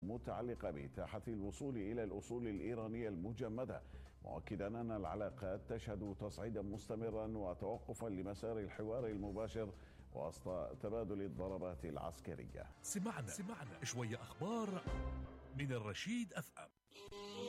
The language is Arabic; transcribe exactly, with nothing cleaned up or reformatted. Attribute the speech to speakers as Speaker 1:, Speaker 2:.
Speaker 1: المتعلقة بإتاحة الوصول إلى الأصول الإيرانية المجمدة، مؤكدا أن العلاقات تشهد تصعيدا مستمرا وتوقفا لمسار الحوار المباشر وسط تبادل الضربات العسكرية.
Speaker 2: سمعنا سمعنا شوية أخبار من الرشيد أف أم.